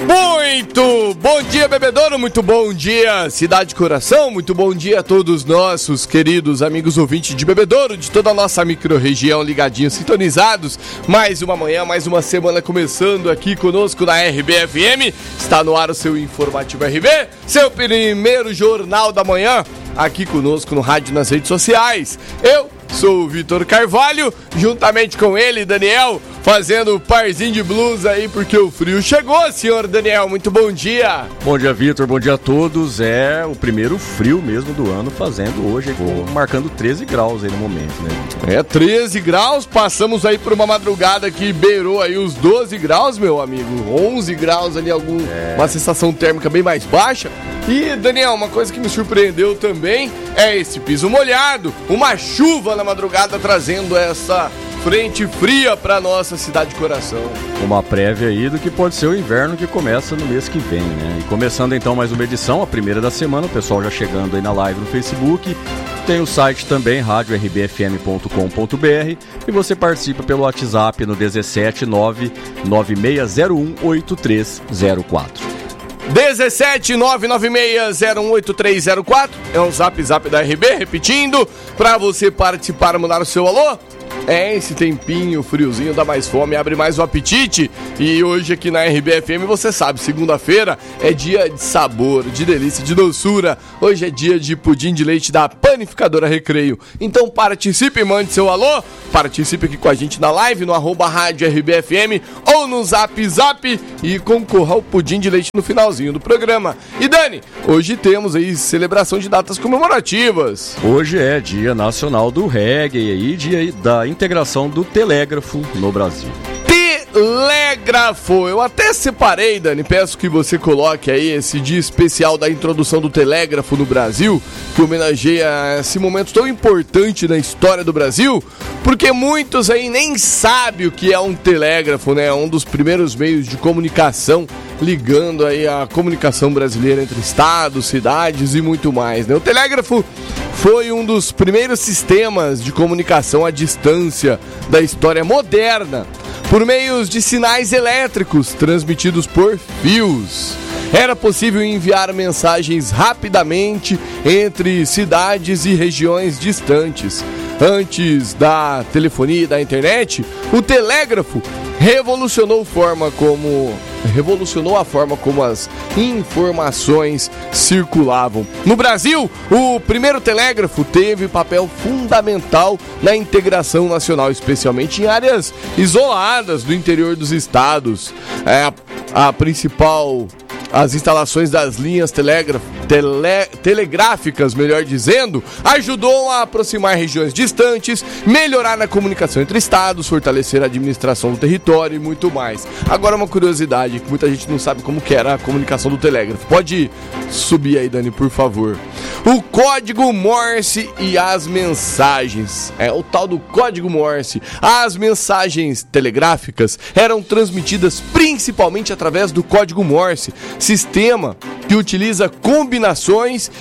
Muito bom dia, bebedouro, muito bom dia, Cidade Coração, muito bom dia a todos nossos queridos amigos ouvintes de Bebedouro, de toda a nossa micro-região, ligadinhos, sintonizados. Mais uma manhã, mais uma semana começando aqui conosco na RBFM. Está no ar o seu Informativo RB, seu primeiro jornal da manhã, aqui conosco no rádio, nas redes sociais. Eu sou o Vitor Carvalho, juntamente com ele, Daniel, fazendo o parzinho de blues aí, porque o frio chegou, senhor Daniel. Muito bom dia. Bom dia, Vitor. Bom dia a todos. É o primeiro frio mesmo do ano, fazendo hoje, marcando 13 graus aí no momento, né? É, 13 graus. Passamos aí por uma madrugada que beirou aí os 12 graus, meu amigo. 11 graus ali, uma sensação térmica bem mais baixa. E, Daniel, uma coisa que me surpreendeu também é esse piso molhado, uma chuva na madrugada trazendo essa frente fria para nossa cidade coração. Uma prévia aí do que pode ser o inverno que começa no mês que vem, né? E começando então mais uma edição, a primeira da semana, o pessoal já chegando aí na live no Facebook. Tem o site também, radiorbfm.com.br, e você participa pelo WhatsApp no 17996018304. 17996018304 é um zap da RB, repetindo, para você participar, mandar o seu alô. Esse tempinho, friozinho, dá mais fome, abre mais o apetite. E hoje aqui na RBFM, você sabe, segunda-feira é dia de sabor, de delícia, de doçura. Hoje é dia de pudim de leite da Panificadora Recreio. Então participe, mande seu alô, participe aqui com a gente na live, no @rádio RBFM ou no Zap e concorra ao pudim de leite no finalzinho do programa. E Dani, hoje temos aí celebração de datas comemorativas. Hoje é Dia Nacional do Reggae aí, dia da integração do telégrafo no Brasil. Telégrafo, eu até separei, Dani, peço que você coloque aí esse dia especial da introdução do telégrafo no Brasil, que homenageia esse momento tão importante na história do Brasil, porque muitos aí nem sabem o que é um telégrafo, né? Um dos primeiros meios de comunicação, ligando aí a comunicação brasileira entre estados, cidades e muito mais, né? O telégrafo foi um dos primeiros sistemas de comunicação à distância da história moderna, por meios de sinais elétricos transmitidos por fios. Era possível enviar mensagens rapidamente entre cidades e regiões distantes. Antes da telefonia e da internet, o telégrafo revolucionou a forma como as informações circulavam. No Brasil, o primeiro telégrafo teve papel fundamental na integração nacional, especialmente em áreas isoladas do interior dos estados. As instalações das linhas telegráficas, melhor dizendo, ajudou a aproximar regiões distantes, melhorar a comunicação entre estados, fortalecer a administração do território e muito mais. Agora uma curiosidade, que muita gente não sabe como que era a comunicação do telégrafo. Pode subir aí, Dani, por favor. O código Morse e as mensagens. É o tal do código Morse. As mensagens telegráficas eram transmitidas principalmente através do código Morse, sistema que utiliza combinações